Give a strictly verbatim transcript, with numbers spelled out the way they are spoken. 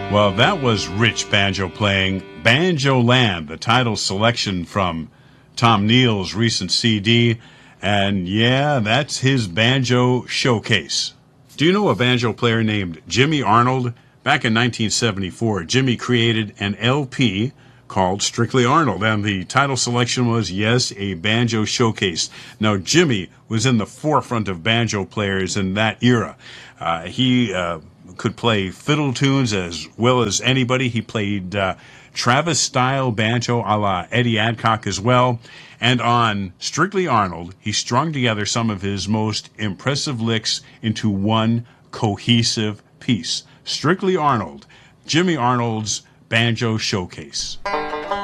Well, that was rich banjo playing. Banjo Land, the title selection from Tom Neal's recent C D. And yeah, that's his banjo showcase. Do you know a banjo player named Jimmy Arnold? Back in nineteen seventy-four, Jimmy created an L P called Strictly Arnold, and the title selection was, yes, a banjo showcase. Now, Jimmy was in the forefront of banjo players in that era. Uh, he uh, could play fiddle tunes as well as anybody. He played uh, Travis-style banjo a la Eddie Adcock as well. And on Strictly Arnold, he strung together some of his most impressive licks into one cohesive piece. Strictly Arnold, Jimmy Arnold's Banjo Showcase.